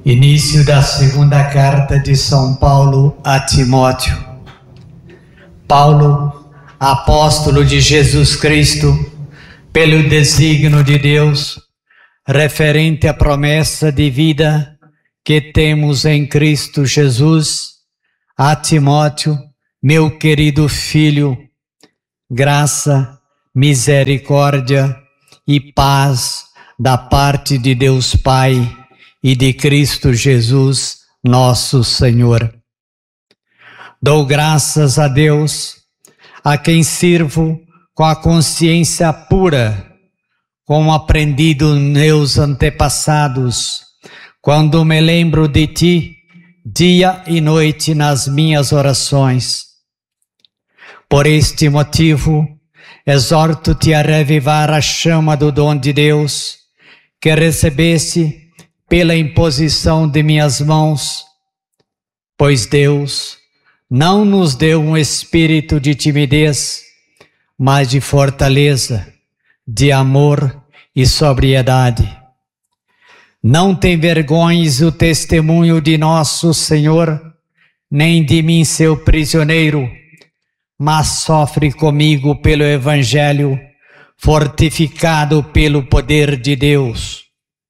Início da segunda carta de São Paulo a Timóteo. Paulo, apóstolo de Jesus Cristo, pelo desígnio de Deus, referente à promessa de vida que temos em Cristo Jesus, a Timóteo, meu querido filho, graça, misericórdia e paz da parte de Deus Pai e de Cristo Jesus, nosso Senhor. Dou graças a Deus, a quem sirvo com a consciência pura, como aprendido meus antepassados, quando me lembro de ti, dia e noite nas minhas orações. Por este motivo, exorto-te a revivar a chama do dom de Deus, que recebeste pela imposição de minhas mãos, pois Deus não nos deu um espírito de timidez, mas de fortaleza, de amor e sobriedade. Não te envergonhes o testemunho de nosso Senhor, nem de mim, seu prisioneiro, mas sofre comigo pelo Evangelho, fortificado pelo poder de Deus.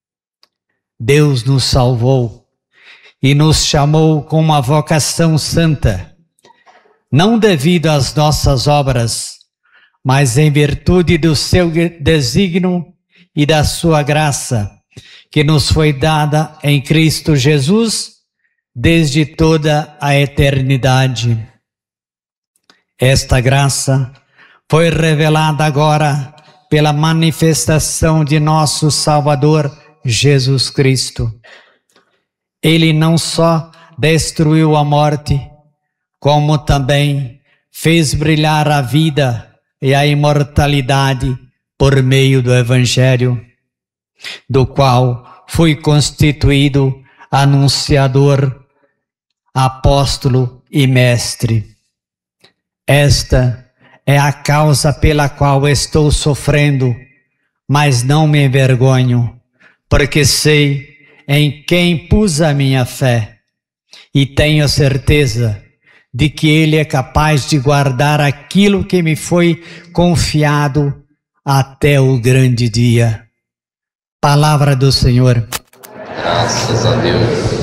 Deus nos salvou e nos chamou com uma vocação santa, não devido às nossas obras, mas em virtude do seu desígnio e da sua graça, que nos foi dada em Cristo Jesus desde toda a eternidade. Esta graça foi revelada agora pela manifestação de nosso Salvador Jesus Cristo. Ele não só destruiu a morte, como também fez brilhar a vida e a imortalidade por meio do Evangelho, do qual fui constituído anunciador, apóstolo e mestre. Esta é a causa pela qual estou sofrendo, mas não me envergonho, porque sei em quem pus a minha fé e tenho certeza de que Ele é capaz de guardar aquilo que me foi confiado até o grande dia. Palavra do Senhor. Graças a Deus.